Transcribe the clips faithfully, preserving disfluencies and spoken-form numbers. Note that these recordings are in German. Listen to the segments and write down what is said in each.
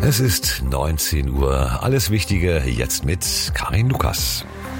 Es ist neunzehn Uhr. Alles Wichtige jetzt mit Karin Lukas.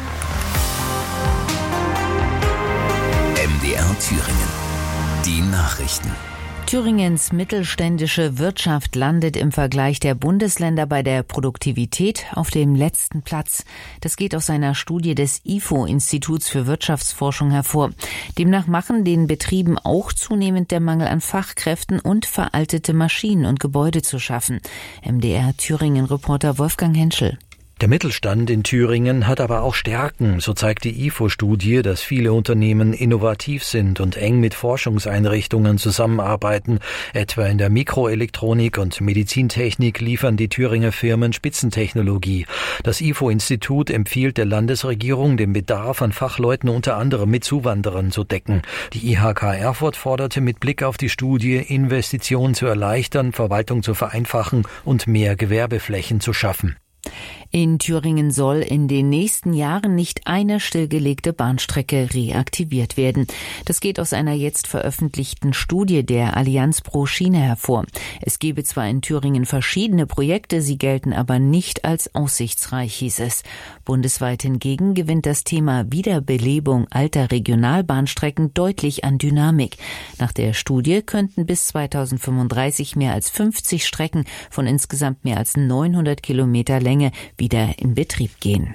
M D R Thüringen. Die Nachrichten. Thüringens mittelständische Wirtschaft landet im Vergleich der Bundesländer bei der Produktivität auf dem letzten Platz. Das geht aus einer Studie des I F O-Instituts für Wirtschaftsforschung hervor. Demnach machen den Betrieben auch zunehmend der Mangel an Fachkräften und veraltete Maschinen und Gebäude zu schaffen. M D R Thüringen-Reporter Wolfgang Henschel. Der Mittelstand in Thüringen hat aber auch Stärken. So zeigt die I F O-Studie, dass viele Unternehmen innovativ sind und eng mit Forschungseinrichtungen zusammenarbeiten. Etwa in der Mikroelektronik und Medizintechnik liefern die Thüringer Firmen Spitzentechnologie. Das I F O-Institut empfiehlt der Landesregierung, den Bedarf an Fachleuten unter anderem mit Zuwanderern zu decken. Die I H K Erfurt forderte mit Blick auf die Studie, Investitionen zu erleichtern, Verwaltung zu vereinfachen und mehr Gewerbeflächen zu schaffen. In Thüringen soll in den nächsten Jahren nicht eine stillgelegte Bahnstrecke reaktiviert werden. Das geht aus einer jetzt veröffentlichten Studie der Allianz pro Schiene hervor. Es gebe zwar in Thüringen verschiedene Projekte, sie gelten aber nicht als aussichtsreich, hieß es. Bundesweit hingegen gewinnt das Thema Wiederbelebung alter Regionalbahnstrecken deutlich an Dynamik. Nach der Studie könnten bis zweitausendfünfunddreißig mehr als fünfzig Strecken von insgesamt mehr als neunhundert Kilometer Länge wieder in Betrieb gehen.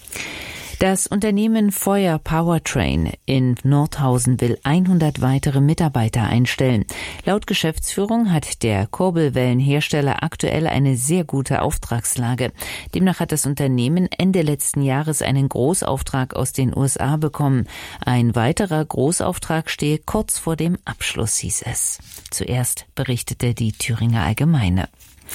Das Unternehmen Feuer Powertrain in Nordhausen will hundert weitere Mitarbeiter einstellen. Laut Geschäftsführung hat der Kurbelwellenhersteller aktuell eine sehr gute Auftragslage. Demnach hat das Unternehmen Ende letzten Jahres einen Großauftrag aus den U S A bekommen. Ein weiterer Großauftrag stehe kurz vor dem Abschluss, hieß es. Zuerst berichtete die Thüringer Allgemeine.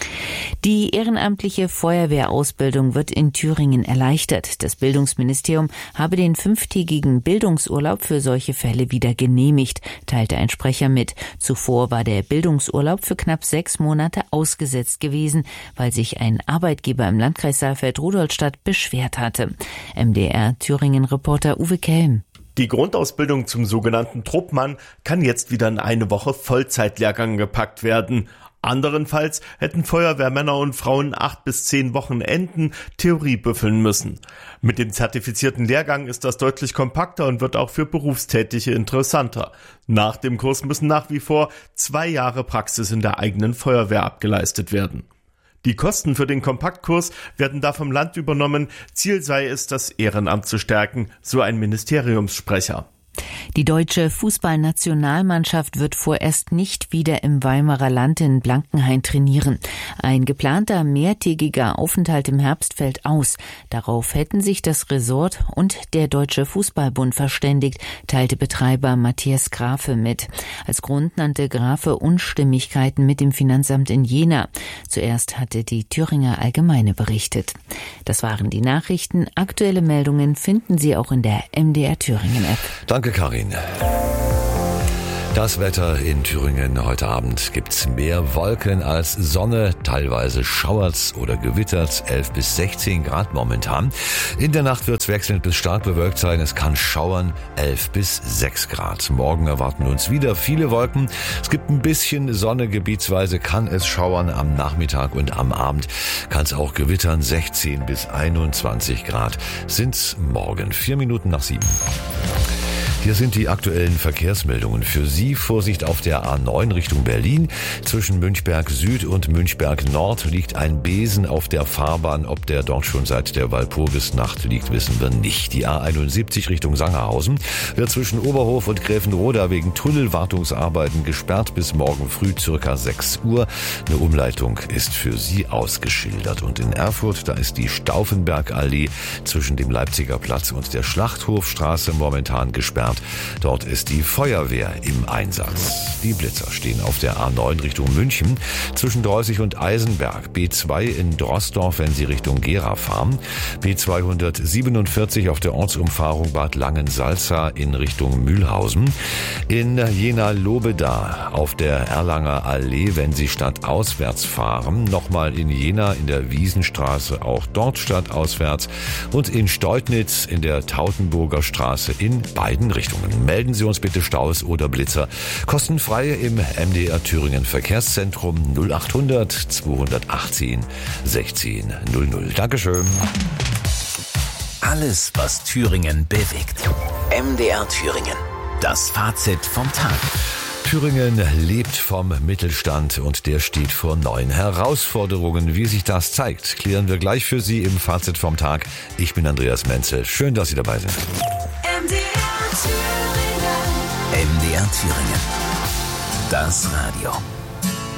Die ehrenamtliche Feuerwehrausbildung wird in Thüringen erleichtert. Das Bildungsministerium habe den fünftägigen Bildungsurlaub für solche Fälle wieder genehmigt, teilte ein Sprecher mit. Zuvor war der Bildungsurlaub für knapp sechs Monate ausgesetzt gewesen, weil sich ein Arbeitgeber im Landkreis Saalfeld-Rudolstadt beschwert hatte. M D R Thüringen-Reporter Uwe Kelm. Die Grundausbildung zum sogenannten Truppmann kann jetzt wieder in eine Woche Vollzeitlehrgang gepackt werden. Anderenfalls hätten Feuerwehrmänner und Frauen acht bis zehn Wochenenden Theorie büffeln müssen. Mit dem zertifizierten Lehrgang ist das deutlich kompakter und wird auch für Berufstätige interessanter. Nach dem Kurs müssen nach wie vor zwei Jahre Praxis in der eigenen Feuerwehr abgeleistet werden. Die Kosten für den Kompaktkurs werden da vom Land übernommen. Ziel sei es, das Ehrenamt zu stärken, so ein Ministeriumssprecher. Die deutsche Fußballnationalmannschaft wird vorerst nicht wieder im Weimarer Land in Blankenhain trainieren. Ein geplanter mehrtägiger Aufenthalt im Herbst fällt aus. Darauf hätten sich das Resort und der Deutsche Fußballbund verständigt, teilte Betreiber Matthias Grafe mit. Als Grund nannte Grafe Unstimmigkeiten mit dem Finanzamt in Jena. Zuerst hatte die Thüringer Allgemeine berichtet. Das waren die Nachrichten. Aktuelle Meldungen finden Sie auch in der M D R Thüringen App. Danke, Karin. Das Wetter in Thüringen heute Abend gibt's mehr Wolken als Sonne. Teilweise schauert's oder gewittert's. elf bis sechzehn Grad momentan. In der Nacht wird's wechselnd bis stark bewölkt sein. Es kann schauern. elf bis sechs Grad. Morgen erwarten uns wieder viele Wolken. Es gibt ein bisschen Sonne. Gebietsweise kann es schauern. Am Nachmittag und am Abend kann es auch gewittern. sechzehn bis einundzwanzig Grad sind's morgen. Vier Minuten nach sieben. Hier sind die aktuellen Verkehrsmeldungen für Sie. Vorsicht auf der A neun Richtung Berlin. Zwischen Münchberg Süd und Münchberg Nord liegt ein Besen auf der Fahrbahn. Ob der dort schon seit der Walpurgisnacht liegt, wissen wir nicht. Die A einundsiebzig Richtung Sangerhausen wird zwischen Oberhof und Gräfenroda wegen Tunnelwartungsarbeiten gesperrt bis morgen früh circa sechs Uhr. Eine Umleitung ist für Sie ausgeschildert. Und in Erfurt, da ist die Stauffenbergallee zwischen dem Leipziger Platz und der Schlachthofstraße momentan gesperrt. Dort ist die Feuerwehr im Einsatz. Die Blitzer stehen auf der A neun Richtung München zwischen Dreußig und Eisenberg. B zwei in Drossdorf, wenn Sie Richtung Gera fahren. B zweihundertsiebenundvierzig auf der Ortsumfahrung Bad Langensalza in Richtung Mühlhausen. In Jena-Lobeda auf der Erlanger Allee, wenn Sie stadtauswärts fahren. Nochmal in Jena in der Wiesenstraße, auch dort stadtauswärts. Und in Steutnitz in der Tautenburger Straße in beiden Richtungen. Verkehrseinrichtungen. Melden Sie uns bitte Staus oder Blitzer. Kostenfrei im M D R Thüringen Verkehrszentrum null achthundert zweihundertachtzehn sechzehn null null. Dankeschön. Alles, was Thüringen bewegt. M D R Thüringen. Das Fazit vom Tag. Thüringen lebt vom Mittelstand und der steht vor neuen Herausforderungen. Wie sich das zeigt, klären wir gleich für Sie im Fazit vom Tag. Ich bin Andreas Menzel. Schön, dass Sie dabei sind. M D R Thüringen. M D R Thüringen. Das Radio.